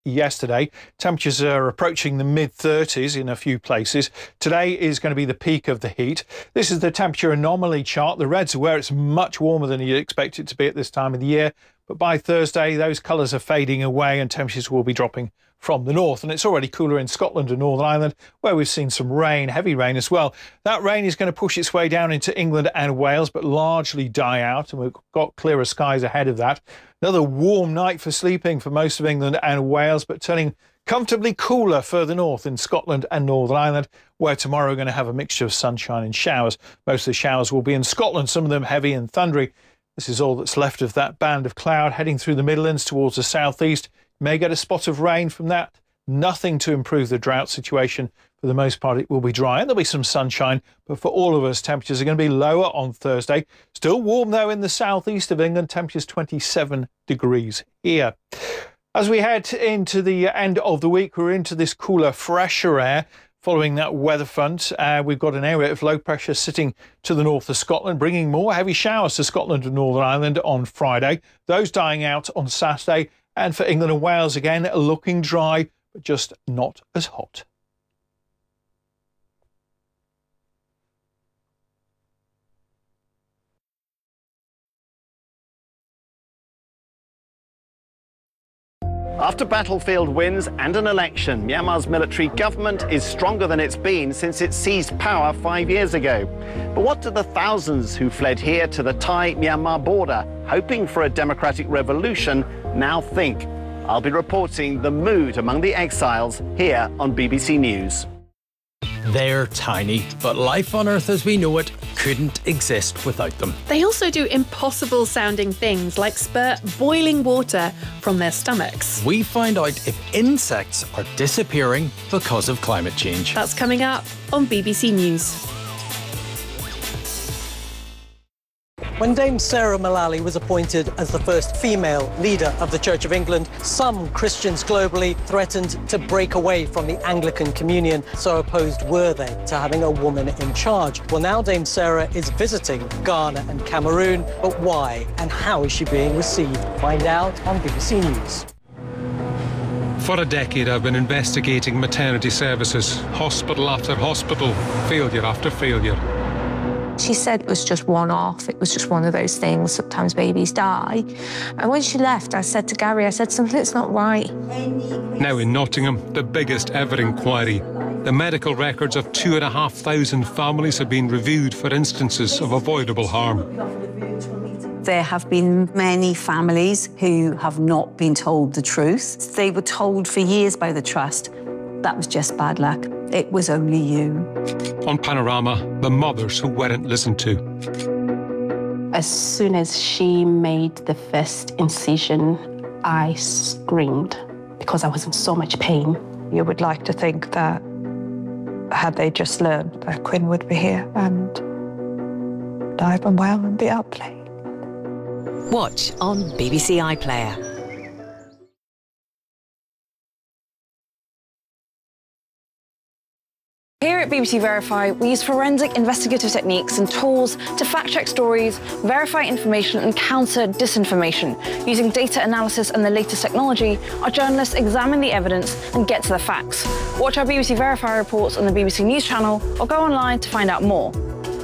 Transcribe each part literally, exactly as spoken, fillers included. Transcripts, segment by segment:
yesterday. Temperatures are approaching the mid thirties in a few places. Today is going to be the peak of the heat. This is the temperature anomaly chart. The reds are where it's much warmer than you'd expect it to be at this time of the year. But by Thursday, those colours are fading away and temperatures will be dropping from the north. And it's already cooler in Scotland and Northern Ireland, where we've seen some rain, heavy rain as well. That rain is going to push its way down into England and Wales, but largely die out. And we've got clearer skies ahead of that. Another warm night for sleeping for most of England and Wales, but turning comfortably cooler further north in Scotland and Northern Ireland, where tomorrow we're going to have a mixture of sunshine and showers. Most of the showers will be in Scotland, some of them heavy and thundery. This is all that's left of that band of cloud heading through the Midlands towards the southeast. You may get a spot of rain from that. Nothing to improve the drought situation. For the most part, it will be dry and there'll be some sunshine. But for all of us, temperatures are going to be lower on Thursday. Still warm, though, in the southeast of England. Temperatures twenty-seven degrees here. As we head into the end of the week, we're into this cooler, fresher air. Following that weather front, uh, we've got an area of low pressure sitting to the north of Scotland, bringing more heavy showers to Scotland and Northern Ireland on Friday. Those dying out on Saturday. And for England and Wales, again, looking dry, but just not as hot. After battlefield wins and an election, Myanmar's military government is stronger than it's been since it seized power five years ago. But what do the thousands who fled here to the Thai-Myanmar border, hoping for a democratic revolution, now think? I'll be reporting the mood among the exiles here on B B C News. They're tiny, but life on Earth as we know it couldn't exist without them. They also do impossible sounding things like spurt boiling water from their stomachs. We find out if insects are disappearing because of climate change. That's coming up on B B C News. When Dame Sarah Mullally was appointed as the first female leader of the Church of England, some Christians globally threatened to break away from the Anglican Communion. So opposed were they to having a woman in charge. Well, now Dame Sarah is visiting Ghana and Cameroon. But why and how is she being received? Find out on B B C News. For a decade, I've been investigating maternity services, hospital after hospital, failure after failure. She said it was just one-off, it was just one of those things, sometimes babies die. And when she left, I said to Gary, I said, something's not right. Now in Nottingham, the biggest ever inquiry. The medical records of two and a half thousand families have been reviewed for instances of avoidable harm. There have been many families who have not been told the truth. They were told for years by the Trust that was just bad luck. It was only you. On Panorama, the mothers who weren't listened to. As soon as she made the first incision, I screamed because I was in so much pain. You would like to think that had they just learned that Quinn would be here and alive and well and be out playing. Watch on B B C iPlayer. Here at B B C Verify, we use forensic investigative techniques and tools to fact-check stories, verify information and counter disinformation. Using data analysis and the latest technology, our journalists examine the evidence and get to the facts. Watch our B B C Verify reports on the B B C News channel or go online to find out more.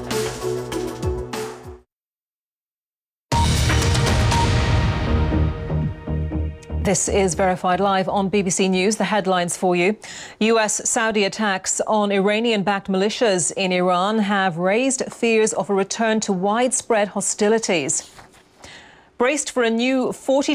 This is Verified Live on B B C News. The headlines for you. U S-Saudi attacks on Iranian-backed militias in Iran have raised fears of a return to widespread hostilities. Braced for a new forty